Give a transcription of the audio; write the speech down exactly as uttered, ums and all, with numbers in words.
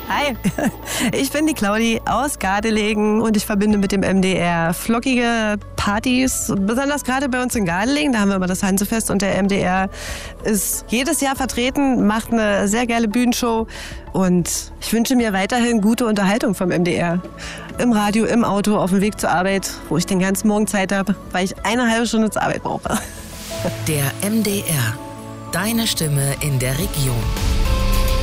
Hi, ich bin die Claudi aus Gardelegen und ich verbinde mit dem M D R flockige Partys, besonders gerade bei uns in Gardelegen, da haben wir immer das Hansefest und der M D R ist jedes Jahr vertreten, macht eine sehr geile Bühnenshow und ich wünsche mir weiterhin gute Unterhaltung vom M D R. Im Radio, im Auto, auf dem Weg zur Arbeit, wo ich den ganzen Morgen Zeit habe, weil ich eine halbe Stunde zur Arbeit brauche. Der M D R, deine Stimme in der Region.